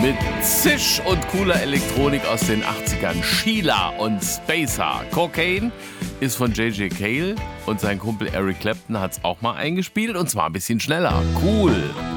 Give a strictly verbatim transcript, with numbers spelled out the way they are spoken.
mit Zisch und cooler Elektronik aus den achtzigern. Sheila und Spacer. Cocaine ist von J J Cale und sein Kumpel Eric Clapton hat es auch mal eingespielt und zwar ein bisschen schneller. Cool.